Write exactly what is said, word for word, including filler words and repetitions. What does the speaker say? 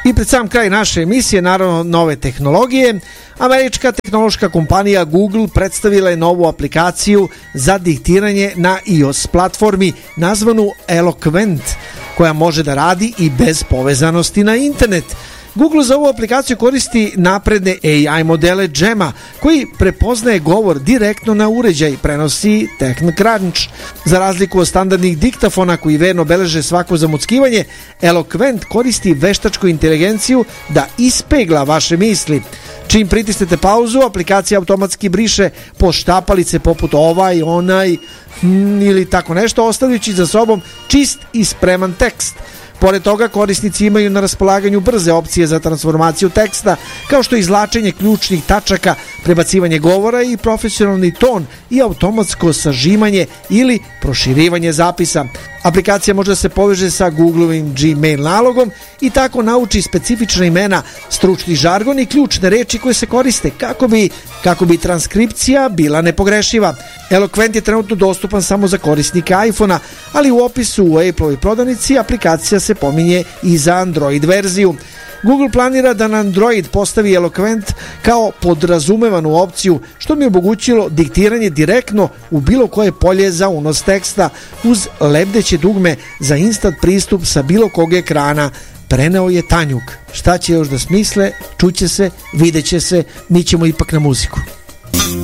I pred sam kraj naše emisije, naravno nove tehnologije, američka tehnološka kompanija Google predstavila je novu aplikaciju za diktiranje na iOS platformi nazvanu Eloquent, koja može da radi i bez povezanosti na internet. Google za ovu aplikaciju koristi napredne A I modele Gemma, koji prepoznaje govor direktno na uređaj, prenosi TechCrunch. Za razliku od standardnih diktafona koji verno beleže svako zamuckivanje, Eloquent koristi veštačku inteligenciju da ispegla vaše misli. Čim pritisnete pauzu, aplikacija automatski briše poštapalice poput ovaj, onaj hmm, ili tako nešto, ostavljajući za sobom čist i spreman tekst. Pored toga, korisnici imaju na raspolaganju brze opcije za transformaciju teksta, kao što je izvlačenje ključnih tačaka, prebacivanje govora i profesionalni ton i automatsko sažimanje ili proširivanje zapisa. Aplikacija može da se poveže sa Googlovim Gmail nalogom i tako nauči specifična imena, stručni žargon i ključne reči koje se koriste kako bi, kako bi transkripcija bila nepogrešiva. Eloquent je trenutno dostupan samo za korisnike iPhona, ali u opisu u Apple-ovoj prodavnici aplikacija se pominje i za Android verziju. Google planira da na Android postavi Eloquent kao podrazumevanu opciju, što mi je omogućilo diktiranje direktno u bilo koje polje za unos teksta uz lebdeće dugme za instant pristup sa bilo kog ekrana. Preneo je Tanjuk. Šta će još da smisle, čuće se, videće se, mi ćemo ipak na muziku.